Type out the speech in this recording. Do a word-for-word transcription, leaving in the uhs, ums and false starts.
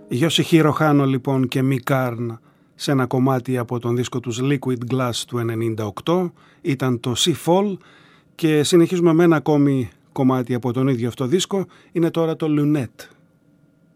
Yoshihiro Hano λοιπόν και Mick Karn σε ένα κομμάτι από τον δίσκο τους Liquid Glass του ενενήντα οκτώ, ήταν το Sea Fall, και συνεχίζουμε με ένα ακόμη κομμάτι από τον ίδιο αυτό δίσκο, είναι τώρα το Lunette.